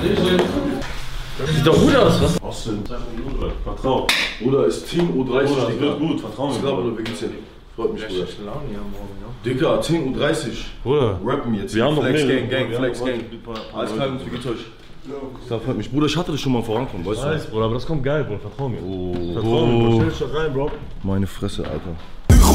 Sieht doch gut aus, was? Austin, vertrau. Bruder, ist Team U30. Bruder, das wird gut, vertrau mir. Bruder, wie geht's dir? Freut mich, Bruder. Dicker, 10:30 Uhr. Bruder, Rappen jetzt. wir haben noch Flex mehr. Gang, Flex Gang. Alles klar, wie geht's euch? Das freut mich. Bruder, ich hatte das schon mal vorankommen, weißt du? Bruder, aber das kommt geil, Bruder, vertrau mir. Oh, Vertrau mir, Bruder, stell dich doch rein, Bro. Meine Fresse, Alter.